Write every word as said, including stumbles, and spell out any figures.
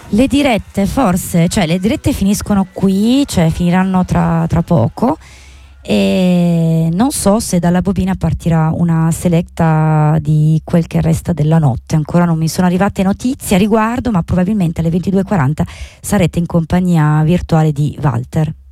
Le dirette forse, cioè le dirette finiscono qui, cioè finiranno tra, tra poco, e non so se dalla bobina partirà una selecta di quel che resta della notte. Ancora non mi sono arrivate notizie a riguardo, ma probabilmente alle ventidue e quaranta sarete in compagnia virtuale di Walter.